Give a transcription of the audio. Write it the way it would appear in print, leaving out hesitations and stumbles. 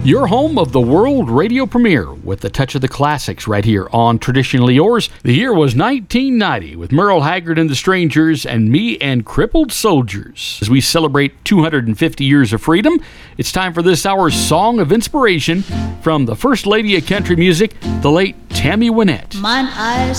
Your home of the world radio premiere with the touch of the classics right here on Traditionally Yours. The year was 1990 with Merle Haggard and the Strangers and Me and Crippled Soldiers. As we celebrate 250 years of freedom, it's time for this hour's Song of Inspiration from the First Lady of Country Music, the late Tammy Wynette. Mine eyes